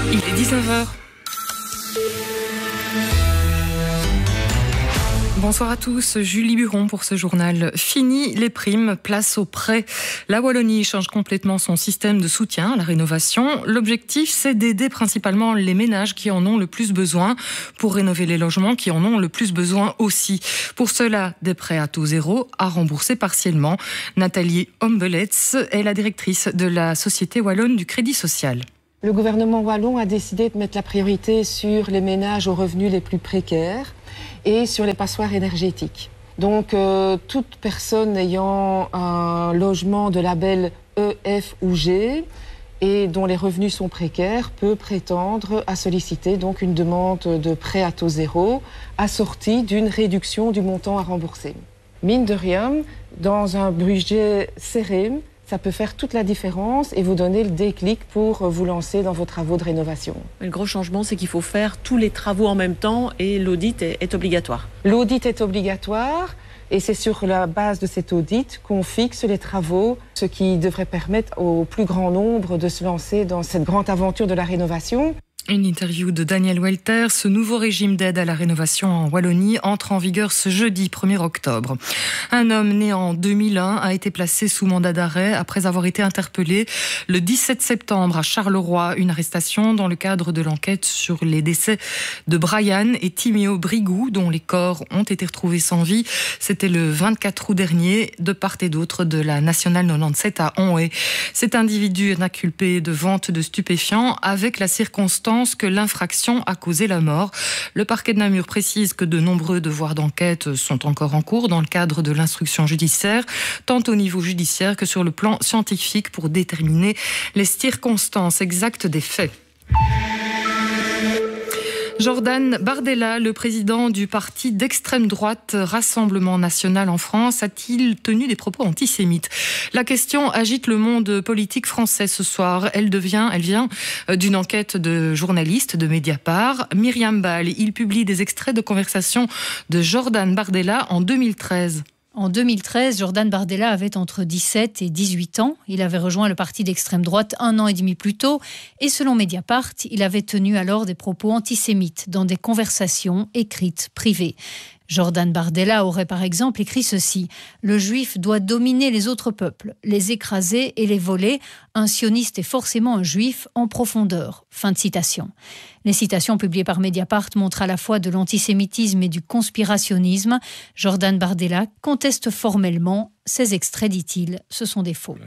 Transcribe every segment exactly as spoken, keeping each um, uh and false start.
Il est dix-neuf heures. Bonsoir à tous, Julie Buron pour ce journal. Fini les primes, place aux prêts. La Wallonie change complètement son système de soutien à la rénovation. L'objectif, c'est d'aider principalement les ménages qui en ont le plus besoin pour rénover les logements qui en ont le plus besoin aussi. Pour cela, des prêts à taux zéro à rembourser partiellement. Nathalie Ombelets est la directrice de la Société Wallonne du Crédit Social. Le gouvernement wallon a décidé de mettre la priorité sur les ménages aux revenus les plus précaires et sur les passoires énergétiques. Donc, euh, toute personne ayant un logement de label E, F ou G et dont les revenus sont précaires peut prétendre à solliciter donc une demande de prêt à taux zéro assortie d'une réduction du montant à rembourser. Mine de rien, dans un budget serré, ça peut faire toute la différence et vous donner le déclic pour vous lancer dans vos travaux de rénovation. Le gros changement, c'est qu'il faut faire tous les travaux en même temps et l'audit est, est obligatoire. L'audit est obligatoire et c'est sur la base de cet audit qu'on fixe les travaux, ce qui devrait permettre au plus grand nombre de se lancer dans cette grande aventure de la rénovation. Une interview de Daniel Welter. Ce nouveau régime d'aide à la rénovation en Wallonie entre en vigueur ce jeudi premier octobre. Un homme né en deux mille un a été placé sous mandat d'arrêt après avoir été interpellé le dix-sept septembre à Charleroi. Une arrestation dans le cadre de l'enquête sur les décès de Brian et Timéo Brigou, dont les corps ont été retrouvés sans vie. C'était le vingt-quatre août dernier, de part et d'autre de la nationale quatre-vingt-dix-sept à Onhaye. Cet individu est inculpé de vente de stupéfiants avec la circonstance que l'infraction a causé la mort. Le parquet de Namur précise que de nombreux devoirs d'enquête sont encore en cours dans le cadre de l'instruction judiciaire, tant au niveau judiciaire que sur le plan scientifique pour déterminer les circonstances exactes des faits. Jordan Bardella, le président du parti d'extrême droite Rassemblement National en France, a-t-il tenu des propos antisémites ? La question agite le monde politique français ce soir. Elle devient, elle vient d'une enquête de journalistes de Mediapart. Myriam Ball, il publie des extraits de conversations de Jordan Bardella en deux mille treize. En deux mille treize, Jordan Bardella avait entre dix-sept et dix-huit ans. Il avait rejoint le parti d'extrême droite un an et demi plus tôt. Et selon Mediapart, il avait tenu alors des propos antisémites dans des conversations écrites privées. Jordan Bardella aurait par exemple écrit ceci : « Le juif doit dominer les autres peuples, les écraser et les voler. Un sioniste est forcément un juif en profondeur. » Fin de citation. Les citations publiées par Mediapart montrent à la fois de l'antisémitisme et du conspirationnisme. Jordan Bardella conteste formellement. Ces extraits, dit-il, ce sont des faux.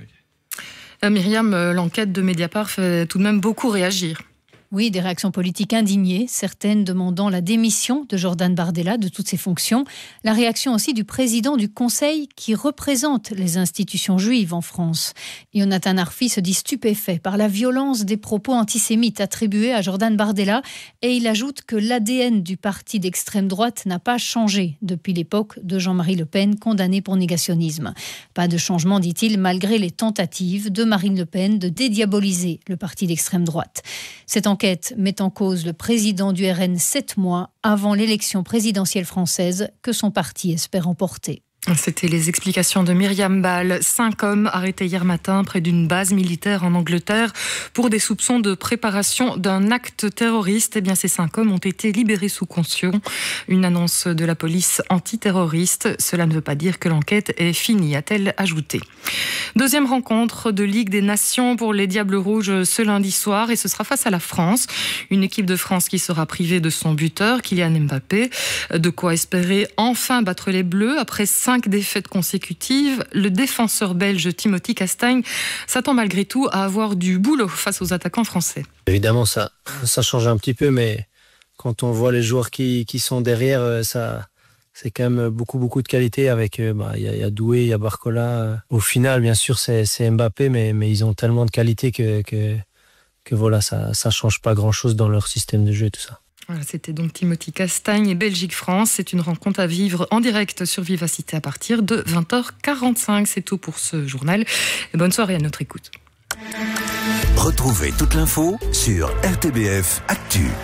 Euh, Myriam, l'enquête de Mediapart fait tout de même beaucoup réagir. Oui, des réactions politiques indignées, certaines demandant la démission de Jordan Bardella de toutes ses fonctions. La réaction aussi du président du Conseil qui représente les institutions juives en France. Jonathan Arfi se dit stupéfait par la violence des propos antisémites attribués à Jordan Bardella et il ajoute que l'A D N du parti d'extrême droite n'a pas changé depuis l'époque de Jean-Marie Le Pen, condamné pour négationnisme. Pas de changement, dit-il, malgré les tentatives de Marine Le Pen de dédiaboliser le parti d'extrême droite. Cette enquête met en cause le président du R N sept mois avant l'élection présidentielle française que son parti espère emporter. C'était les explications de Myriam Ball. Cinq hommes arrêtés hier matin près d'une base militaire en Angleterre pour des soupçons de préparation d'un acte terroriste. Eh bien, ces cinq hommes ont été libérés sous caution. Une annonce de la police antiterroriste. Cela ne veut pas dire que l'enquête est finie, a-t-elle ajouté. Deuxième rencontre de Ligue des Nations pour les Diables Rouges ce lundi soir et ce sera face à la France. Une équipe de France qui sera privée de son buteur, Kylian Mbappé. De quoi espérer enfin battre les Bleus après cinq défaites consécutives. Le défenseur belge Timothy Castagne s'attend malgré tout à avoir du boulot face aux attaquants français. Évidemment, ça, ça change un petit peu, mais quand on voit les joueurs qui, qui sont derrière, ça, c'est quand même beaucoup, beaucoup de qualité. Avec, bah, y a, y a Doué, il y a Barcola. Au final, bien sûr, c'est, c'est Mbappé, mais, mais ils ont tellement de qualité que, que, que voilà, ça, ça change pas grand-chose dans leur système de jeu et tout ça. Voilà, c'était donc Timothy Castagne et Belgique-France. C'est une rencontre à vivre en direct sur Vivacité à partir de vingt heures quarante-cinq. C'est tout pour ce journal. Et bonne soirée à notre écoute. Retrouvez toute l'info sur R T B F Actu.